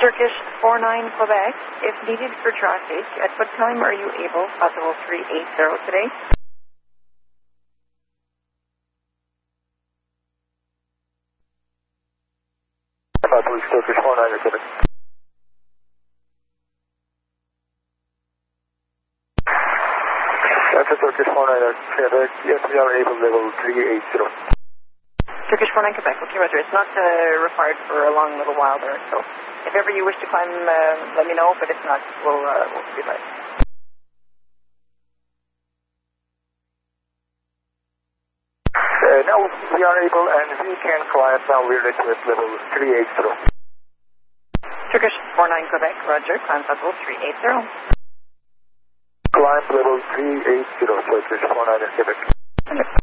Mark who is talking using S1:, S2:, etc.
S1: Turkish 49 Quebec, if needed for traffic, at what time are you able? Possible 380 today.
S2: Turkish 49 Quebec. That's a Turkish 49 Quebec. Yes, we are able level 380.
S1: Turkish 49 Quebec. Okay, Roger. It's not required for a long little while there, so if ever you wish to climb, let me know, but if not, we'll be right.
S2: Now we are able and we can climb. Now we're at level 380.
S1: Turkish 49 Quebec, Roger. Climb possible 380.
S2: Climb level 380, Turkish 49 Quebec.